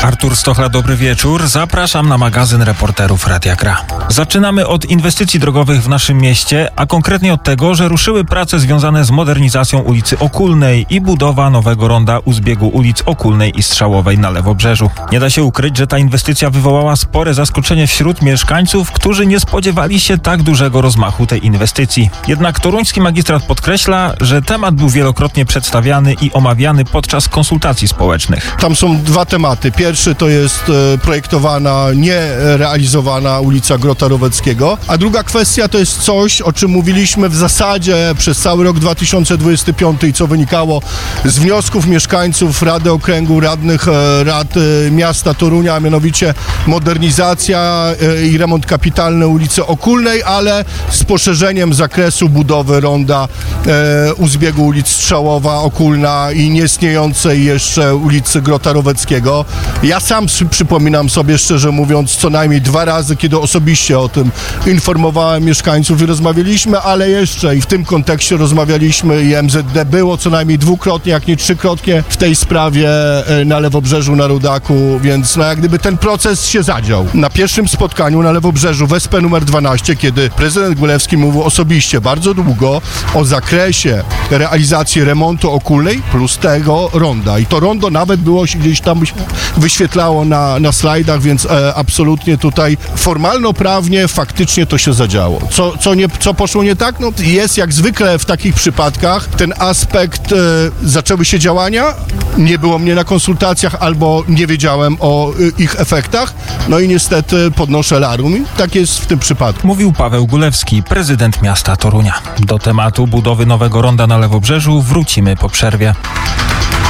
Artur Stochla, dobry wieczór. Zapraszam na magazyn reporterów Radia Gra. Zaczynamy od inwestycji drogowych w naszym mieście, a konkretnie od tego, że ruszyły prace związane z modernizacją ulicy Okulnej i budowa nowego ronda u zbiegu ulic Okulnej i Strzałowej na Lewobrzeżu. Nie da się ukryć, że ta inwestycja wywołała spore zaskoczenie wśród mieszkańców, którzy nie spodziewali się tak dużego rozmachu tej inwestycji. Jednak toruński magistrat podkreśla, że temat był wielokrotnie przedstawiany i omawiany podczas konsultacji społecznych. Tam są dwa tematy. Pierwszy to jest projektowana, nie realizowana ulica Grota Roweckiego, a druga kwestia to jest coś, o czym mówiliśmy w zasadzie przez cały rok 2025 i co wynikało z wniosków mieszkańców Rady Okręgu, radnych Rad Miasta Torunia, a mianowicie modernizacja i remont kapitalny ulicy Okulnej, ale z poszerzeniem zakresu budowy ronda u zbiegu ulic Strzałowa, Okulna i nieistniejącej jeszcze ulicy Grota Roweckiego. Ja sam przypominam sobie, szczerze mówiąc, co najmniej 2 razy, kiedy osobiście o tym informowałem mieszkańców i rozmawialiśmy, ale jeszcze i w tym kontekście rozmawialiśmy i MZD było co najmniej 2-krotnie, jak nie 3-krotnie w tej sprawie na Lewobrzeżu, na Rudaku, więc jak gdyby ten proces się zadział. Na pierwszym spotkaniu na Lewobrzeżu w SP numer 12, kiedy prezydent Gólewski mówił osobiście bardzo długo o zakresie realizacji remontu Okulnej plus tego ronda. I to rondo nawet było się gdzieś tam wyświetlało na slajdach, więc absolutnie tutaj formalno-prawnie faktycznie to się zadziało. Co poszło nie tak? No, jest jak zwykle w takich przypadkach ten aspekt, zaczęły się działania, nie było mnie na konsultacjach albo nie wiedziałem o ich efektach, no i niestety podnoszę larum i tak jest w tym przypadku. Mówił Paweł Gólewski, prezydent miasta Torunia. Do tematu budowy nowego ronda na Lewobrzeżu wrócimy po przerwie.